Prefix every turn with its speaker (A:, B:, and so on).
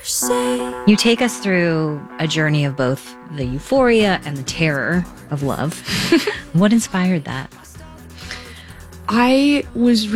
A: You take us through a journey of both the euphoria and the terror of love. What inspired that?
B: I was